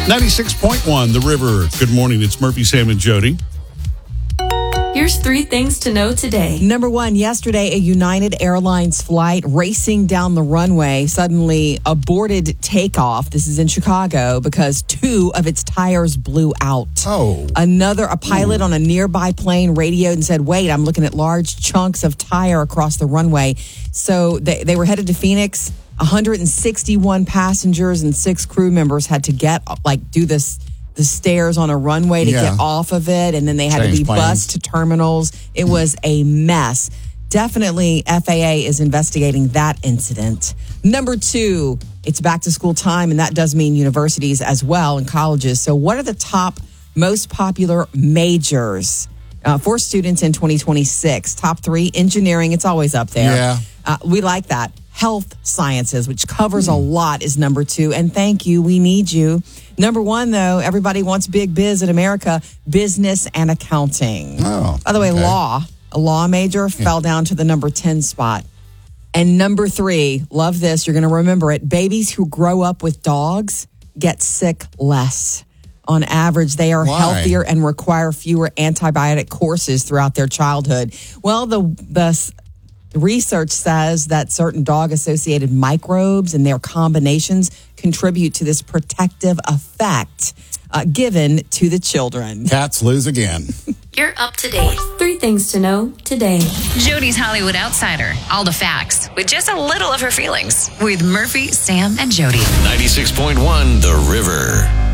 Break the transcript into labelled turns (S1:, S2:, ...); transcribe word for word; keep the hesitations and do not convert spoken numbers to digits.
S1: ninety-six point one, The River. Good morning. It's Murphy, Sam, and Jody.
S2: Here's three things to know today.
S3: Number one, yesterday, a United Airlines flight racing down the runway suddenly aborted takeoff. This is in Chicago because two of its tires blew out.
S4: Oh.
S3: Another, a pilot Ooh. on a nearby plane radioed and said, wait, I'm looking at large chunks of tire across the runway. So they, they were headed to Phoenix. one hundred sixty-one passengers and six crew members had to get, like, do this the stairs on a runway to
S4: Yeah.
S3: get off of it, and then they had
S4: Change
S3: to be
S4: planes.
S3: bused to terminals. It was a mess. Definitely, F A A is investigating that incident. Number two, it's back to school time, and that does mean universities as well and colleges. So what are the top most popular majors uh, for students in twenty twenty-six? Top three, engineering, it's always up there.
S4: Yeah.
S3: Uh, we like that. Health sciences, which covers a lot, is number two. And thank you. We need you. Number one, though, everybody wants big biz in America, business and accounting.
S4: Oh,
S3: By the way,
S4: okay.
S3: law, a law major, fell down to the number ten spot. And number three, love this, you're going to remember it, babies who grow up with dogs get sick less. On average, they are
S4: Why?
S3: healthier and require fewer antibiotic courses throughout their childhood. Well, the the research says that certain dog-associated microbes and their combinations contribute to this protective effect uh, given to the children.
S4: Cats lose again.
S2: You're up to date. Three things to know today.
S5: Jody's Hollywood Outsider. All the facts with just a little of her feelings. With Murphy, Sam, and Jody.
S6: ninety-six point one, The River.